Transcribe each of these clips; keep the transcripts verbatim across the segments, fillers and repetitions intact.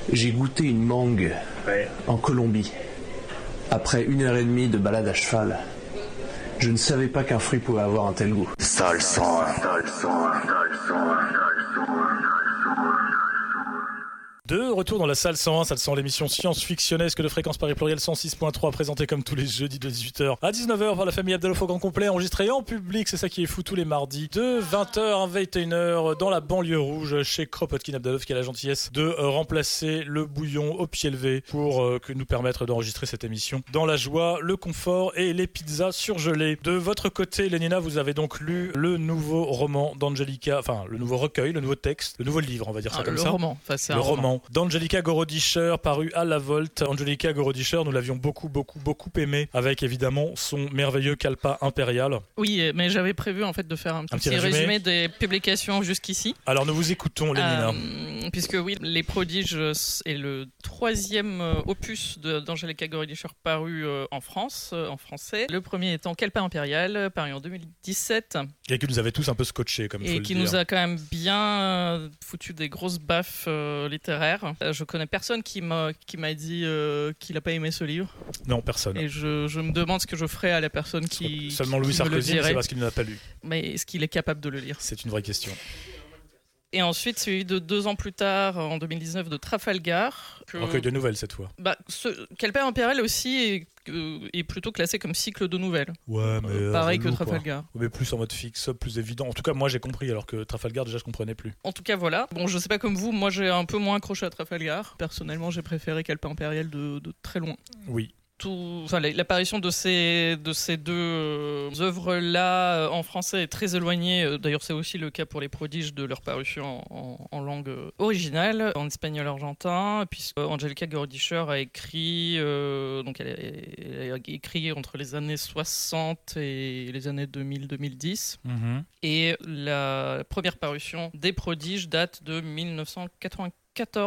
J'ai goûté une mangue ouais. en Colombie. Après une heure et demie de balade à cheval, je ne savais pas qu'un fruit pouvait avoir un tel goût. Sale sang, sale sang, sale sang. De retour dans la salle cent un, salle cent un, l'émission science-fictionnesque de Fréquence Paris Pluriel cent six point trois, présentée comme tous les jeudis de dix-huit heures à dix-neuf heures par la famille Abdallah au grand complet, enregistré en public, c'est ça qui est fou, tous les mardis, de vingt heures à vingt et une heures dans la banlieue rouge, chez Kropotkin Abdallah, qui a la gentillesse de euh, remplacer le bouillon au pied levé pour euh, que nous permettre d'enregistrer cette émission dans la joie, le confort et les pizzas surgelées. De votre côté, Lénina, vous avez donc lu le nouveau roman d'Angelica, enfin le nouveau recueil, le nouveau texte, le nouveau livre, on va dire ça ah, comme le ça. Roman. Enfin, c'est le un roman. roman. D'Angelica Gorodischer, paru à La Volte. Angelica Gorodischer, nous l'avions beaucoup, beaucoup, beaucoup aimé, avec évidemment son merveilleux Kalpa impérial. Oui, mais j'avais prévu en fait de faire un petit, un petit résumé. résumé des publications jusqu'ici. Alors nous vous écoutons, Lénina. Euh, puisque oui, Les Prodiges est le troisième opus de, d'Angelica Gorodischer paru euh, en France, euh, en français. Le premier étant Kalpa impérial, paru en deux mille dix-sept. Et qui nous avait tous un peu scotché, comme il faut Et le qui dire. nous a quand même bien foutu des grosses baffes euh, littéraires. Euh, je connais personne qui m'a, qui m'a dit euh, qu'il n'a pas aimé ce livre. Non, personne. Et je, je me demande ce que je ferais à la personne qui. Seulement Louis qui Sarkozy, c'est parce qu'il ne l'a pas lu. Mais est-ce qu'il est capable de le lire ? C'est une vraie question. Et ensuite, suivi de deux ans plus tard, en deux mille dix-neuf, de Trafalgar. Que... Recueil de nouvelles cette fois. Bah, ce... Kalpa impérial aussi est, euh, est plutôt classé comme cycle de nouvelles. Ouais, mais euh, pareil relou, que Trafalgar. Quoi. Mais plus en mode fixe, plus évident. En tout cas, moi j'ai compris, alors que Trafalgar déjà je comprenais plus. En tout cas, voilà. Bon, je sais pas comme vous, moi j'ai un peu moins accroché à Trafalgar. Personnellement, j'ai préféré Kalpa impérial de, de très loin. Oui. Tout, enfin, l'apparition de ces, de ces deux euh, œuvres-là euh, en français est très éloignée. Euh, d'ailleurs, c'est aussi le cas pour Les Prodiges de leur parution en, en, en langue euh, originale, en espagnol argentin, puisque Angelica Gorodischer a écrit, euh, donc elle a, elle a écrit entre les années soixante et les années deux mille deux mille dix. Mm-hmm. Et la première parution des Prodiges date de dix-neuf cent quatre-vingt-quatorze.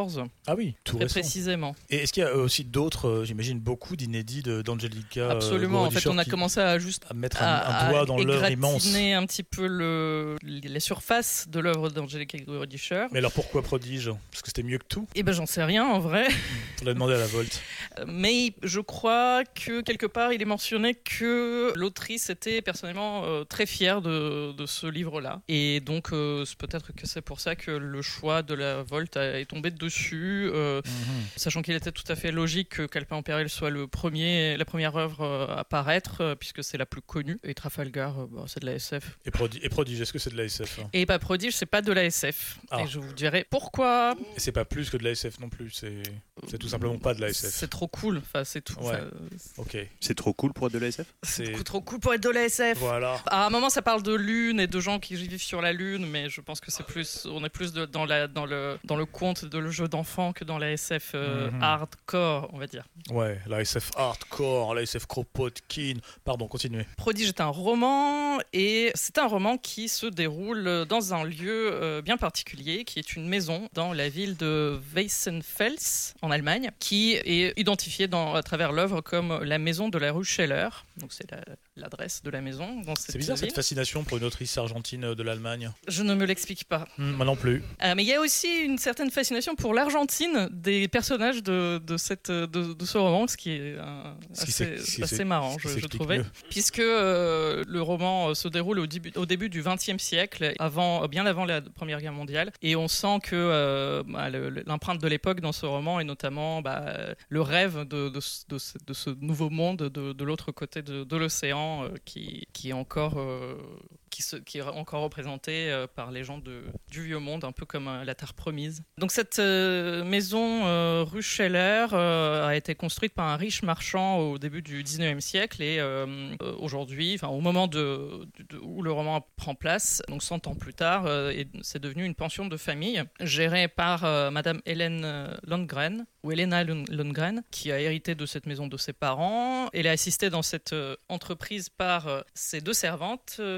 Ah oui, tout très récent. précisément. Et est-ce qu'il y a aussi d'autres, euh, j'imagine beaucoup d'inédits de, d'Angelica Absolument, euh, en fait on a commencé à juste à mettre un, à, un doigt dans l'œuvre immense. À un petit peu le, les surfaces de l'œuvre d'Angelica Gorodischer. Mais alors pourquoi Prodige ? Parce que c'était mieux que tout ? Eh ben j'en sais rien en vrai. On l'a demandé à La Volte. Mais je crois que quelque part il est mentionné que l'autrice était personnellement euh, très fière de, de ce livre-là. Et donc euh, c'est peut-être que c'est pour ça que le choix de La Volte est tombé dessus, euh, mm-hmm. sachant qu'il était tout à fait logique que Kalpa impérial soit le premier, la première œuvre euh, à paraître, euh, puisque c'est la plus connue. Et Trafalgar, euh, bah, c'est de la S F. Et, Prodi- et Prodige, est-ce que c'est de la S F hein ? Et bah Prodige, c'est pas de la S F. Ah. Et je vous dirai pourquoi. Et c'est pas plus que de la S F non plus, c'est, c'est tout simplement pas de la S F. C'est trop cool, enfin c'est tout. Ouais. Ça... Ok. C'est trop cool pour être de la S F ? C'est, c'est beaucoup trop cool pour être de la S F. Voilà. À un moment, ça parle de lune et de gens qui vivent sur la lune, mais je pense que c'est plus, on est plus de, dans la, dans le, dans le conte de le jeu d'enfant que dans la S F euh, mm-hmm. hardcore, on va dire. Ouais, la S F hardcore, la S F Kropotkin. Pardon, continuez. Prodige est un roman et c'est un roman qui se déroule dans un lieu euh, bien particulier, qui est une maison dans la ville de Weissenfels, en Allemagne, qui est identifiée dans, à travers l'œuvre comme la maison de la rue Scheller. Donc c'est la, l'adresse de la maison dans cette C'est bizarre ville. Cette fascination pour une autrice argentine de l'Allemagne. Je ne me l'explique pas. Mmh, moi non plus. Euh, mais il y a aussi une certaine fascination pour l'Argentine des personnages de, de, cette, de, de ce roman, ce qui est euh, assez, c'est, c'est, assez marrant, je, je trouvais. Mieux. Puisque euh, le roman se déroule au début, au début du vingtième siècle, avant, bien avant la Première Guerre mondiale, et on sent que euh, bah, le, l'empreinte de l'époque dans ce roman est notamment bah, le rêve de, de, de, ce, de ce nouveau monde de, de l'autre côté de, de l'océan euh, qui, qui est encore... Euh, Qui, se, qui est encore représenté euh, par les gens de, du Vieux Monde, un peu comme euh, la Terre Promise. Donc cette euh, maison euh, rue Scheller euh, a été construite par un riche marchand au début du dix-neuvième siècle et euh, aujourd'hui, enfin au moment de, de, où le roman prend place, donc cent ans plus tard, euh, et c'est devenu une pension de famille gérée par euh, Madame Hélène Lundgren, ou Helena Lundgren, qui a hérité de cette maison de ses parents. Elle est assistée dans cette euh, entreprise par euh, ses deux servantes, euh, Katia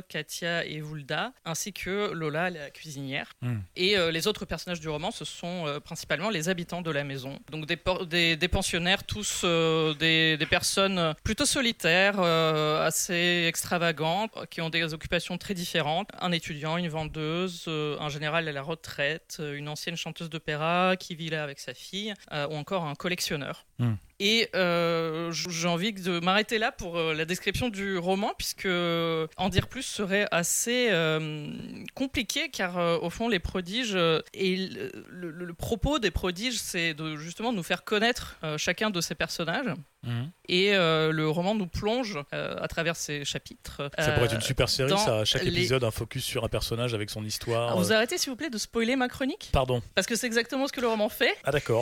Alicia et Vulda, ainsi que Lola, la cuisinière. Mm. Et euh, les autres personnages du roman, ce sont euh, principalement les habitants de la maison. Donc des, por- des, des pensionnaires, tous euh, des, des personnes plutôt solitaires, euh, assez extravagantes, qui ont des occupations très différentes. Un étudiant, une vendeuse, euh, un général à la retraite, une ancienne chanteuse d'opéra qui vit là avec sa fille, euh, ou encore un collectionneur. Mm. Et euh, j'ai envie de m'arrêter là pour euh, la description du roman, puisque euh, en dire plus serait assez euh, compliqué, car euh, au fond, les prodiges, euh, et le, le, le propos des prodiges, c'est de justement nous faire connaître euh, chacun de ces personnages. Mmh. Et euh, le roman nous plonge euh, à travers ces chapitres. Ça pourrait être une super série, ça. Chaque les... épisode, un focus sur un personnage avec son histoire. Alors, vous arrêtez, s'il vous plaît, de spoiler ma chronique ? Pardon. Parce que c'est exactement ce que le roman fait. Ah, d'accord.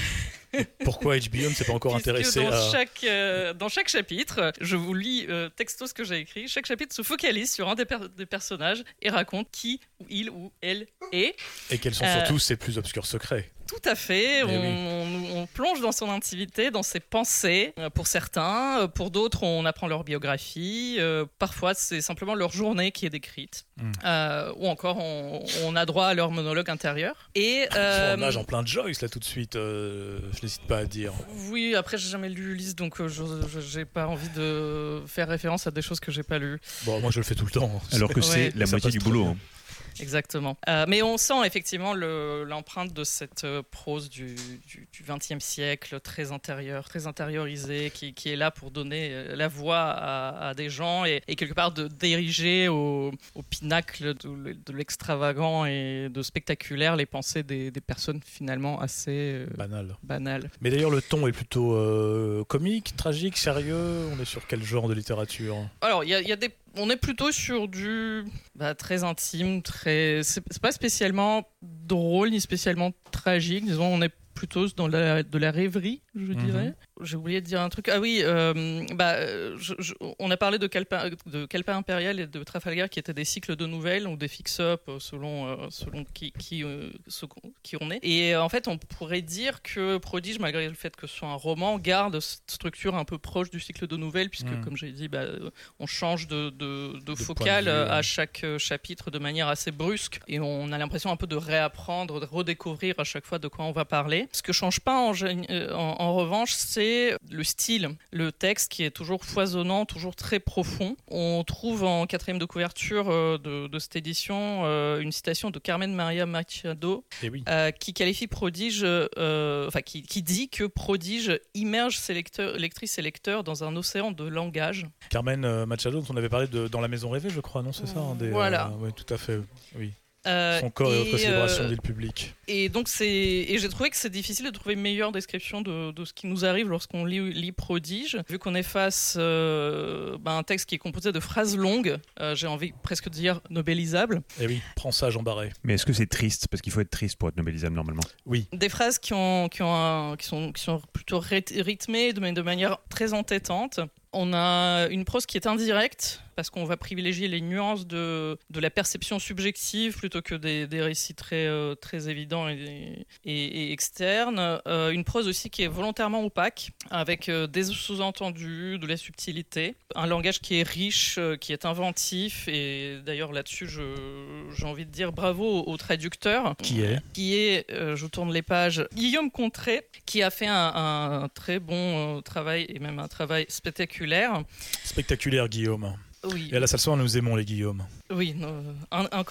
Pourquoi H B O ne s'est pas encore Puisque intéressé dans à... chaque, euh, dans chaque chapitre, je vous lis euh, texto ce que j'ai écrit, chaque chapitre se focalise sur un des, per- des personnages et raconte qui ou il ou elle est. Et quels sont euh, surtout ses plus obscurs secrets. Tout à fait, on, oui. on, on plonge dans son intimité, dans ses pensées, euh, pour certains, pour d'autres on apprend leur biographie, euh, parfois c'est simplement leur journée qui est décrite, mm. euh, ou encore on, on a droit à leur monologue intérieur. Et, euh, on nage en plein de Joyce là tout de suite, euh, je n'hésite pas à dire. Oui, après j'ai jamais lu Ulysse, donc euh, je, je, j'ai pas envie de faire référence à des choses que j'ai pas lues. Bon, moi je le fais tout le temps. Alors que c'est ouais. la moitié du boulot. Hein. Exactement. Euh, mais on sent effectivement le, l'empreinte de cette euh, prose du, du, du vingtième siècle, très intérieure, très intériorisée, qui, qui est là pour donner euh, la voix à, à des gens et, et quelque part de d'ériger au, au pinacle de, de l'extravagant et de spectaculaire les pensées des, des personnes finalement assez euh, banales. banales. Mais d'ailleurs le ton est plutôt euh, comique, tragique, sérieux. On est sur quel genre de littérature ? Alors il y, y a des On est plutôt sur du bah, très intime, très. C'est, c'est pas spécialement drôle ni spécialement tragique. Disons, on est plutôt dans la, de la rêverie, je dirais. Mm-hmm. J'ai oublié de dire un truc. Ah oui, euh, bah, je, je, on a parlé de Calepin, de Calepin impérial et de Trafalgar qui étaient des cycles de nouvelles ou des fix-up selon, euh, selon qui, qui, euh, ce, qui on est. Et euh, en fait, on pourrait dire que Prodige, malgré le fait que ce soit un roman, garde cette structure un peu proche du cycle de nouvelles, puisque, mm. comme j'ai dit, bah, on change de, de, de, de focale de vue, à chaque chapitre de manière assez brusque. Et on a l'impression un peu de réapprendre, de redécouvrir à chaque fois de quoi on va parler. Ce que change pas en, en, en revanche, c'est le style, le texte qui est toujours foisonnant, toujours très profond. On trouve en quatrième de couverture euh, de, de cette édition euh, une citation de Carmen Maria Machado eh oui. euh, qui qualifie Prodige, euh, enfin qui, qui dit que Prodige immerge ses lecteurs, lectrices et lecteurs dans un océan de langage. Carmen euh, Machado, dont on avait parlé de, dans La Maison Rêvée, je crois, non, c'est ça hein, des, Voilà. Euh, oui, tout à fait, oui. Euh, Son corps et, et autres célébrations euh, dit le public. Et donc c'est et j'ai trouvé que c'est difficile de trouver une meilleure description de, de ce qui nous arrive lorsqu'on lit, lit Prodige, vu qu'on est face euh, bah, à un texte qui est composé de phrases longues. Euh, j'ai envie presque de dire nobélisable. Et oui, prends ça, Jean Barret. Mais est-ce que c'est triste parce qu'il faut être triste pour être nobélisable normalement? Oui. Des phrases qui ont qui ont un, qui sont qui sont plutôt rythmées de, de manière très entêtante. On a une prose qui est indirecte, parce qu'on va privilégier les nuances de, de la perception subjective plutôt que des, des récits très, euh, très évidents et, et, et externes. Euh, une prose aussi qui est volontairement opaque, avec euh, des sous-entendus, de la subtilité. Un langage qui est riche, euh, qui est inventif, et d'ailleurs là-dessus, je, j'ai envie de dire bravo au, au traducteur. Qui est Qui est, euh, je tourne les pages, Guillaume Contré, qui a fait un, un très bon euh, travail, et même un travail spectaculaire. Spectaculaire, Guillaume. Oui. Et à la salle soir, nous aimons les Guillaume. Oui, non, un, un